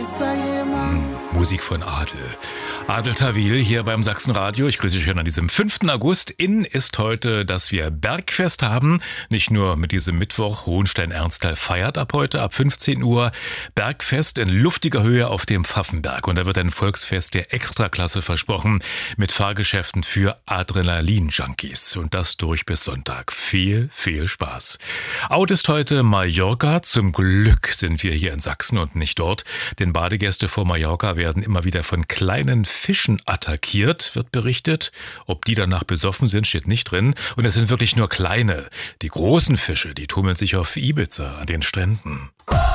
Ist da jemand? Musik von Adel. Adel Tawil hier beim Sachsenradio. Ich grüße euch schön an diesem 5. August. In ist heute, dass wir Bergfest haben. Nicht nur mit diesem Mittwoch. Hohenstein-Ernsthal feiert ab heute, ab 15 Uhr. Bergfest in luftiger Höhe auf dem Pfaffenberg. Und da wird ein Volksfest der Extraklasse versprochen. Mit Fahrgeschäften für Adrenalin-Junkies. Und das durch bis Sonntag. Viel, viel Spaß. Out ist heute Mallorca. Zum Glück sind wir hier in Sachsen und nicht dort. Denn Badegäste vor Mallorca werden immer wieder von kleinen Fischen attackiert, wird berichtet. Ob die danach besoffen sind, steht nicht drin. Und es sind wirklich nur kleine. Die großen Fische, die tummeln sich auf Ibiza an den Stränden.